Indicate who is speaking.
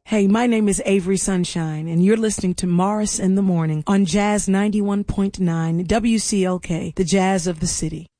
Speaker 1: Hey, my name is Avery Sunshine, and you're listening to Morris in the Morning on Jazz 91.9 WCLK, the Jazz of the City.